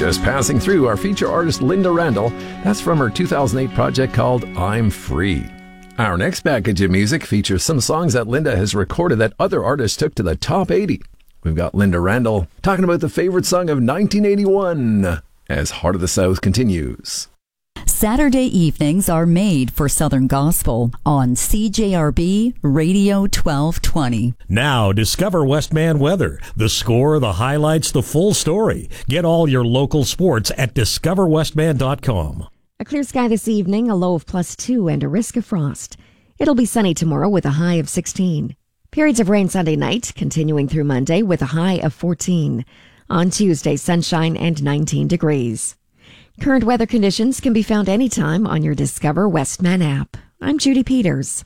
Just passing through our feature artist Linda Randall. That's from her 2008 project called I'm Free. Our next package of music features some songs that Linda has recorded that other artists took to the top 80. We've got Linda Randall talking about the favorite song of 1981 as Heart of the South continues. Saturday evenings are made for Southern Gospel on CJRB Radio 1220. Now, discover Westman weather. The score, the highlights, the full story. Get all your local sports at discoverwestman.com. A clear sky this evening, a low of +2 and a risk of frost. It'll be sunny tomorrow with a high of 16. Periods of rain Sunday night, continuing through Monday with a high of 14. On Tuesday, sunshine and 19 degrees. Current weather conditions can be found anytime on your Discover Westman app. I'm Judy Peters.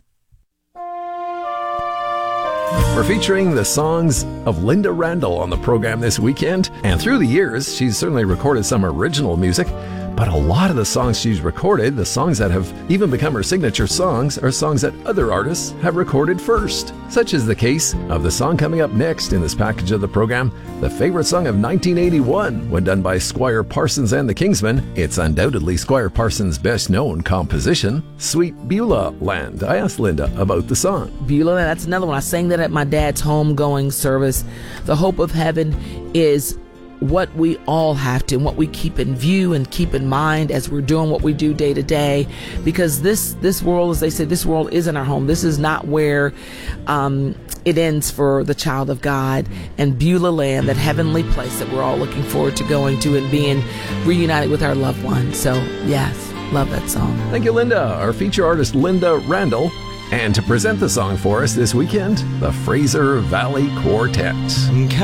We're featuring the songs of Linda Randall on the program this weekend. And through the years, she's certainly recorded some original music. But a lot of the songs she's recorded, the songs that have even become her signature songs, are songs that other artists have recorded first. Such is the case of the song coming up next in this package of the program, the favorite song of 1981, when done by Squire Parsons and the Kingsmen. It's undoubtedly Squire Parsons' best-known composition, Sweet Beulah Land. I asked Linda about the song. Beulah Land, that's another one. I sang that at my dad's homegoing service. The hope of heaven is what we all have to, and what we keep in view and keep in mind as we're doing what we do day to day, because this world, as they say, this world isn't our home. This is not where it ends for the child of God. And Beulah Land, that heavenly place that we're all looking forward to going to and being reunited with our loved ones. So yes, love that song. Thank you, Linda. Our feature artist Linda Randall. And to present the song for us this weekend, the Fraser Valley Quartet.